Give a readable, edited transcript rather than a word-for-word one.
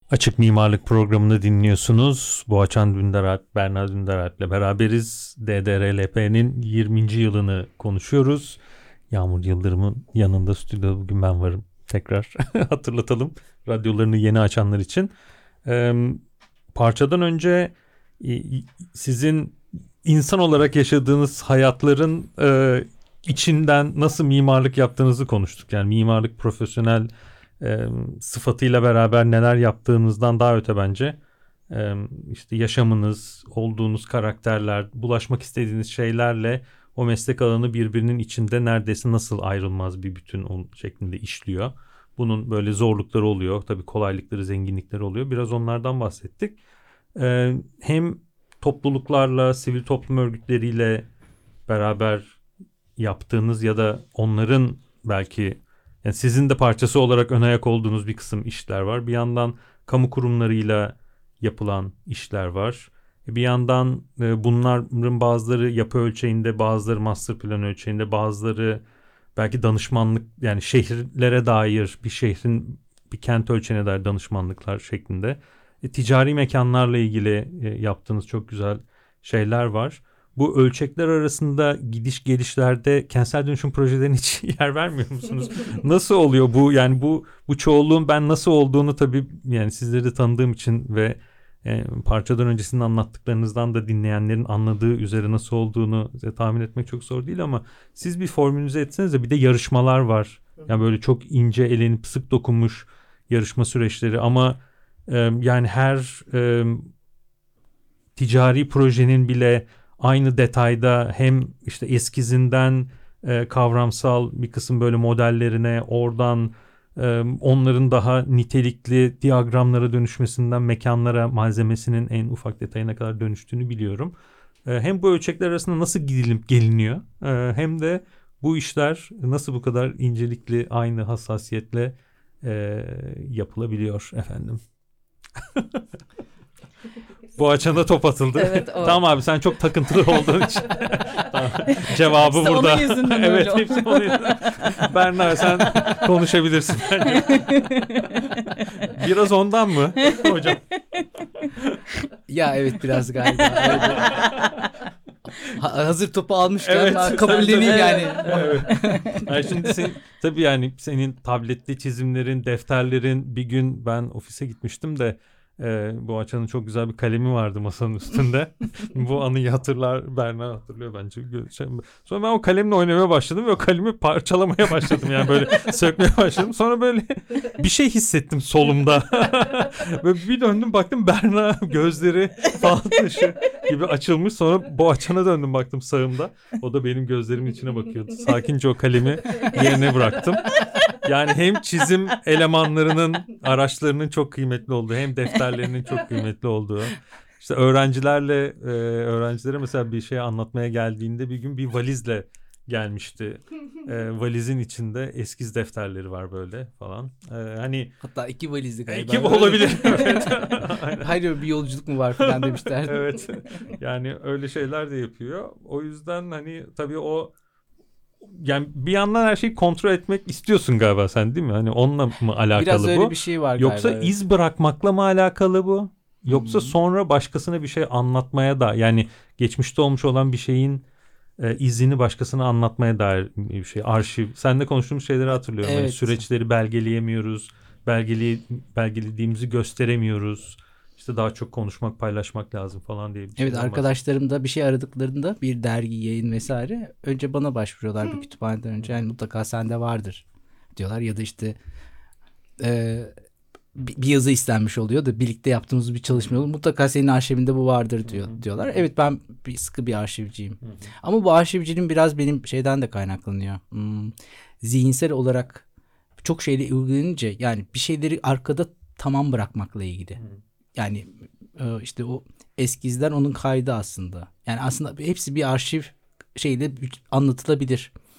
Açık Mimarlık programını dinliyorsunuz. Boğaçan Dündarat, Berna Dündarat'la beraberiz. DDRLP'nin 20. yılını konuşuyoruz. Yağmur Yıldırım'ın yanında stüdyoda bugün ben varım. Tekrar hatırlatalım radyolarını yeni açanlar için. Parçadan önce sizin insan olarak yaşadığınız hayatların içinden nasıl mimarlık yaptığınızı konuştuk. Yani mimarlık profesyonel sıfatıyla beraber neler yaptığınızdan daha öte bence işte yaşamınız, olduğunuz karakterler, bulaşmak istediğiniz şeylerle o meslek alanı birbirinin içinde neredeyse nasıl ayrılmaz bir bütün şeklinde işliyor. Bunun böyle zorlukları oluyor, tabii kolaylıkları, zenginlikleri oluyor. Biraz onlardan bahsettik. Hem topluluklarla, sivil toplum örgütleriyle beraber yaptığınız ya da onların belki yani sizin de parçası olarak ön ayak olduğunuz bir kısım işler var. Bir yandan kamu kurumlarıyla yapılan işler var. Bir yandan bunların bazıları yapı ölçeğinde, bazıları master plan ölçeğinde, bazıları belki danışmanlık, yani şehirlere dair, bir şehrin bir kent ölçeğine dair danışmanlıklar şeklinde. Ticari mekanlarla ilgili yaptığınız çok güzel şeyler var. Bu ölçekler arasında gidiş gelişlerde kentsel dönüşüm projelerine hiç yer vermiyor musunuz? Nasıl oluyor bu? Yani bu çoğunluğun ben nasıl olduğunu tabii yani sizleri de tanıdığım için ve parçadan öncesinin anlattıklarınızdan da dinleyenlerin anladığı üzere nasıl olduğunu tahmin etmek çok zor değil ama siz bir formülünüze etseniz de bir de yarışmalar var. Yani böyle çok ince elenip sık dokunmuş yarışma süreçleri ama yani her ticari projenin bile aynı detayda hem işte eskizinden kavramsal bir kısım böyle modellerine, oradan onların daha nitelikli diyagramlara dönüşmesinden mekanlara, malzemesinin en ufak detayına kadar dönüştüğünü biliyorum. Hem bu ölçekler arasında nasıl gidilip geliniyor hem de bu işler nasıl bu kadar incelikli, aynı hassasiyetle yapılabiliyor efendim. Bu açana top atıldı. Evet, o. Tamam abi, sen çok takıntılı olduğun için. Tamam. Cevabı hepsi burada. Onun yüzünden Evet, öyle hepsi onun yüzünden. Berna, sen konuşabilirsin bence. Biraz ondan mı hocam? Ya evet, biraz galiba. Hazır topu almışken Evet, kabulleneyim yani. Evet. Yani şimdi tabii yani senin tabletli çizimlerin, defterlerin, bir gün ben ofise gitmiştim de bu açanın çok güzel bir kalemi vardı masanın üstünde. Bu anıyı hatırlar, Berna hatırlıyor bence. Sonra ben o kalemle oynamaya başladım ve o kalemi parçalamaya başladım. Yani böyle sökmeye başladım. Sonra böyle bir şey hissettim solumda. Böyle bir döndüm baktım, Berna gözleri fal taşı gibi açılmış. Sonra bu açana döndüm baktım sağımda. O da benim gözlerimin içine bakıyordu. Sakince o kalemi yerine bıraktım. Yani hem çizim elemanlarının, araçlarının çok kıymetli olduğu, hem defterlerinin çok kıymetli olduğu. İşte öğrencilere mesela bir şey anlatmaya geldiğinde bir gün bir valizle gelmişti. Valizin içinde eskiz defterleri var böyle falan. Hani Hatta 2 valizli galiba. 2 olabilir. Hayır, bir yolculuk mu var falan demişler. Evet. Yani öyle şeyler de yapıyor. O yüzden hani tabii o, yani bir yandan her şeyi kontrol etmek istiyorsun galiba sen, değil mi? Hani onunla mı alakalı Biraz bu? öyle bir şey var Yoksa galiba. iz bırakmakla mı alakalı bu? Yoksa sonra başkasına bir şey anlatmaya da, yani geçmişte olmuş olan bir şeyin izini başkasına anlatmaya dair bir şey. Arşiv. Seninle konuştuğumuz şeyleri hatırlıyorum. Evet. Hani süreçleri belgeleyemiyoruz. Belgelediğimizi gösteremiyoruz. İşte daha çok konuşmak, paylaşmak lazım falan diye bir şey. Evet, arkadaşlarım da bir şey aradıklarında, bir dergi, yayın vesaire, önce bana başvuruyorlar bir kütüphaneden önce. Yani mutlaka sende vardır diyorlar ya da işte bir yazı istenmiş oluyor da birlikte yaptığımız bir çalışma oluyor. Mutlaka senin arşivinde bu vardır diyorlar. Evet, ben sıkı bir arşivciyim. Ama bu arşivciliğim biraz benim şeyden de kaynaklanıyor. Zihinsel olarak çok şeyle ilgilenince, yani bir şeyleri arkada tamam bırakmakla ilgili. Yani işte o eskizler onun kaydı aslında. Yani aslında hepsi bir arşiv şeyle anlatılabilir.